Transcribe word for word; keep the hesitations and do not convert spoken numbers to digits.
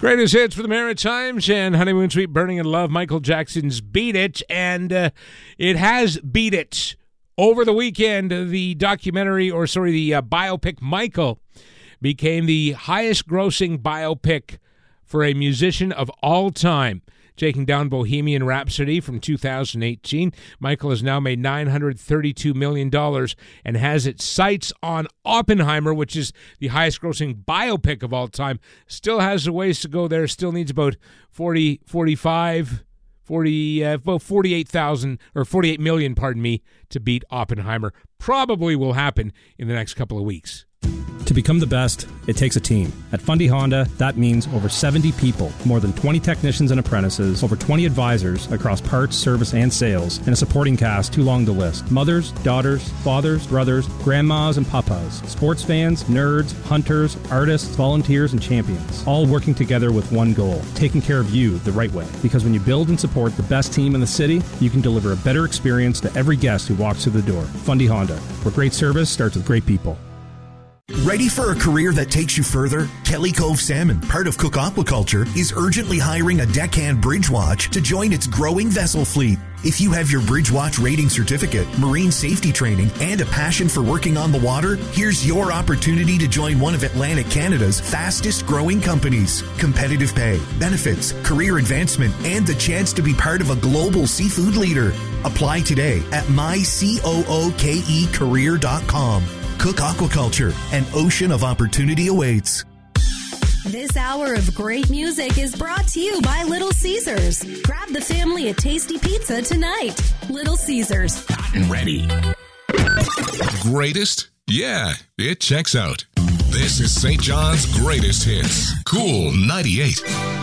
Greatest hits for the Maritimes and Honeymoon Suite, Burning in Love, Michael Jackson's Beat It, and uh, it has beat it. Over the weekend, the documentary, or sorry, the uh, biopic Michael became the highest-grossing biopic for a musician of all time. Taking down Bohemian Rhapsody from two thousand eighteen, Michael has now made nine hundred thirty-two million dollars and has its sights on Oppenheimer, which is the highest-grossing biopic of all time. Still has a ways to go there. Still needs about forty, forty-five, forty, uh, about forty-eight thousand or forty-eight million, pardon me, to beat Oppenheimer. Probably will happen in the next couple of weeks. To become the best, it takes a team. At Fundy Honda, that means over seventy people, more than twenty technicians and apprentices, over twenty advisors across parts, service, and sales, and a supporting cast too long to list. Mothers, daughters, fathers, brothers, grandmas, and papas, sports fans, nerds, hunters, artists, volunteers, and champions, all working together with one goal, taking care of you the right way. Because when you build and support the best team in the city, you can deliver a better experience to every guest who walks through the door. Fundy Honda, where great service starts with great people. Ready for a career that takes you further? Kelly Cove Salmon, part of Cook Aquaculture, is urgently hiring a deckhand bridge watch to join its growing vessel fleet. If you have your Bridge Watch rating certificate, marine safety training, and a passion for working on the water, here's your opportunity to join one of Atlantic Canada's fastest growing companies. Competitive pay, benefits, career advancement, and the chance to be part of a global seafood leader. Apply today at my cooke career dot com. Cook Aquaculture, an ocean of opportunity awaits. This hour of great music is brought to you by Little Caesars. Grab the family a tasty pizza tonight. Little Caesars. Hot and ready. Greatest? Yeah, it checks out. This is Saint John's Greatest Hits. Cool ninety-eight.